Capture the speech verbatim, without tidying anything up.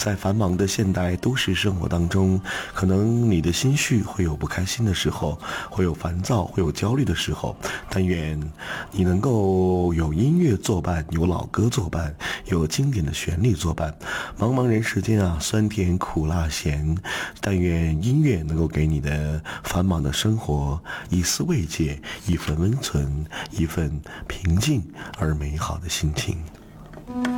在繁忙的现代都市生活当中，可能你的心绪会有不开心的时候，会有烦躁，会有焦虑的时候，但愿你能够有音乐作伴，有老歌作伴，有经典的旋律作伴。茫茫人世间啊，酸甜苦辣咸，但愿音乐能够给你的繁忙的生活一丝慰藉，一份温存，一份平静而美好的心情。